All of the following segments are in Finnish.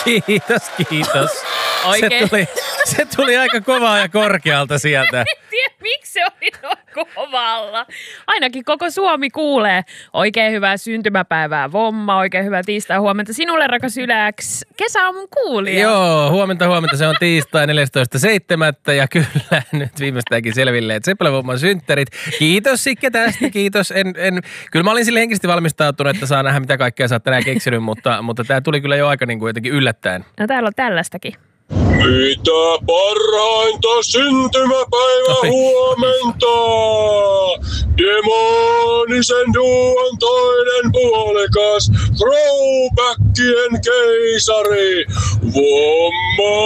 Kiitos. Oikein. Se tuli aika kovaa ja korkealta sieltä. En tiedä, miksi se oli noin kovalla. Ainakin koko Suomi kuulee. Oikein hyvää syntymäpäivää, Vomma. Oikein hyvää tiistai huomenta sinulle, rakas Yläks. Kesäaamun kuulija. Joo, huomenta. Se on tiistai 14.7. Ja kyllä nyt viimeistäänkin selville, että Seppälä Vomman synttärit. Kiitos Sikke tästä, kiitos. Kyllä mä olin sille henkisesti valmistautunut, että saa nähdä mitä kaikkea sä oot tänään keksinyt, mutta tää tuli kyllä jo aika niin kuin jotenkin yllättäen. No täällä on tällaistakin. Mitä parhainta syntymäpäivä huomenta! Demonisen duon toinen puolikas, throwbackien keisari, Vomma,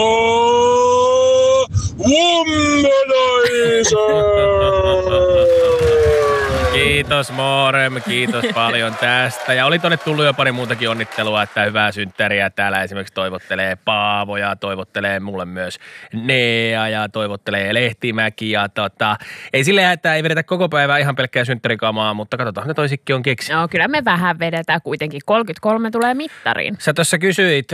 Wommanaisen! Kiitos Moorem, kiitos paljon tästä. Ja oli tonne tullut jo pari muutakin onnittelua, että hyvää synttäriä. Täällä esimerkiksi toivottelee Paavo ja toivottelee mulle myös Nea ja toivottelee Lehtimäki. Ja ei silleen, että ei vedetä koko päivää ihan pelkkää synttärikamaa, mutta katsotaan, ne toisikki on keksi. No kyllä me vähän vedetään kuitenkin. 33 tulee mittariin. Sä tuossa kysyit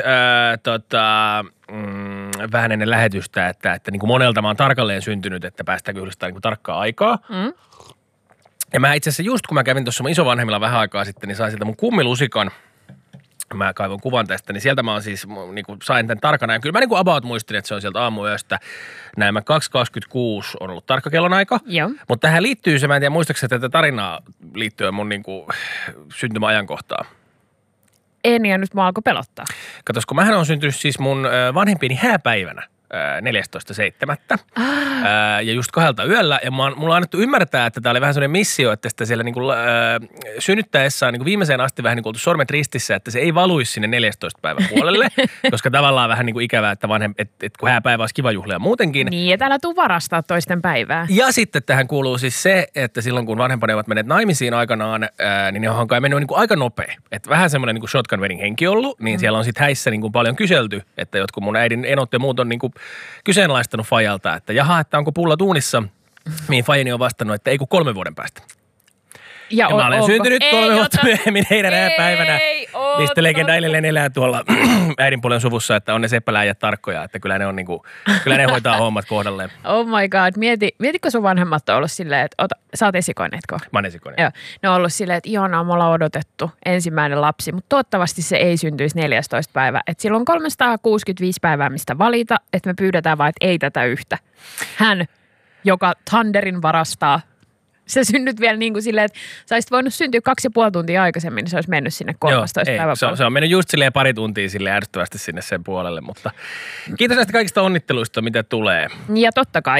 vähän ennen lähetystä, että niin kuin monelta mä oon tarkalleen syntynyt, että päästäänkö yhdistään niin tarkkaa aikaa. Mm. Ja mä itse asiassa just kun mä kävin tuossa mun isovanhemmilla vähän aikaa sitten, niin sain sieltä mun kummilusikan. Mä kaivon kuvan tästä, niin sieltä mä oon siis, niin kuin sain tämän tarkana. Ja kyllä mä niin kuin about muistin, että se on sieltä aamuyöstä. Näin 2.26 on ollut tarkka kellonaika. Joo. Mutta tähän liittyy se, mä en tiedä muistaakseni tätä tarinaa liittyen mun niin kuin syntymäajankohtaan. En ja nyt mä alkoi pelottaa. Katos, kun mähän on syntynyt siis mun vanhempieni hääpäivänä. 14.7. Ja just 2 yöllä. Ja mulla on annettu ymmärtää, että tää oli vähän sellainen missio, että sitä siellä niinku, synnyttäessä on niinku viimeiseen asti vähän niinku oltu sormet ristissä, että se ei valuisi sinne 14 päivän puolelle, koska tavallaan vähän niinku ikävää, että kun hääpäivä olisi kiva juhlia muutenkin. Niin, ja täällä tuu varastaa toisten päivää. Ja sitten tähän kuuluu siis se, että silloin kun vanhempani ovat menneet naimisiin aikanaan, niin ne on kai mennyt niinku aika nopea. Että vähän semmoinen niinku shotgun wedding henki ollut, niin siellä on sitten häissä niinku paljon kyselty, että jotkut mun äidin enot ja muut on niinku kyseenalaistanut fajalta, että jaha, että onko pulla tuunissa, mihin fajani on vastannut, että ei kun 3 vuoden päästä. Ja mä olen syntynyt 3 vuotta myöhemmin heidän päivänä, mistä legenda edelleen elää tuolla äidin puolen suvussa, että on ne seppäläjät tarkkoja, että kyllä ne on niinku, kyllä ne hoitaa hommat kohdalleen. Oh my god, mietitkö sun vanhemmat on ollut silleen, että sä oot esikoinetko? Mä oon esikoinen. Joo, ne on ollut silleen, että ihanaa, me ollaan odotettu ensimmäinen lapsi, mutta toivottavasti se ei syntyisi 14 päivä. Että silloin 365 päivää, mistä valita, että me pyydetään vaan, että ei tätä yhtä. Hän, joka Thunderin varastaa, sä synnyt vielä niin kuin silleen, että sä olisit voinut syntyä 2,5 tuntia aikaisemmin, niin se olisi mennyt sinne 13 päivän puolelle. Se on mennyt just silleen pari tuntia silleen ärsyttävästi sinne sen puolelle, mutta kiitos näistä kaikista onnitteluista, mitä tulee. Ja totta kai.